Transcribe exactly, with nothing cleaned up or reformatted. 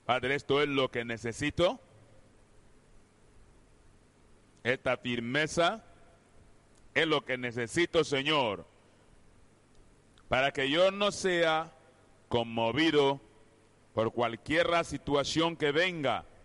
Padre, esto es lo que necesito. Esta firmeza es lo que necesito, Señor, para que yo no sea conmovido por cualquier situación que venga,